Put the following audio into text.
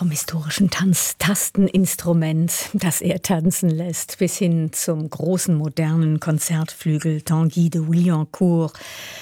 Vom historischen Tasteninstrument, das er tanzen lässt, bis hin zum großen modernen Konzertflügel Tanguy de Williancourt.